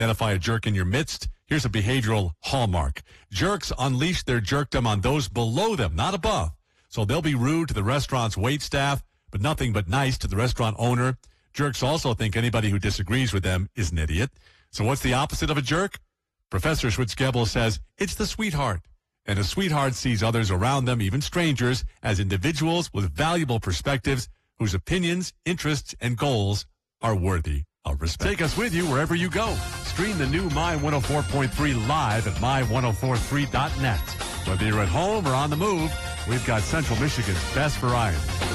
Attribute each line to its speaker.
Speaker 1: Identify a jerk in your midst. Here's a behavioral hallmark. Jerks unleash their jerkdom on those below them, not above. So they'll be rude to the restaurant's wait staff, but nothing but nice to the restaurant owner. Jerks also think anybody who disagrees with them is an idiot. So what's the opposite of a jerk? Professor Schwitzgebel says it's the sweetheart. And a sweetheart sees others around them, even strangers, as individuals with valuable perspectives whose opinions, interests, and goals are worthy of respect. Take us with you wherever you go. Stream the new My 104.3 live at my1043.net. Whether you're at home or on the move, we've got Central Michigan's best variety.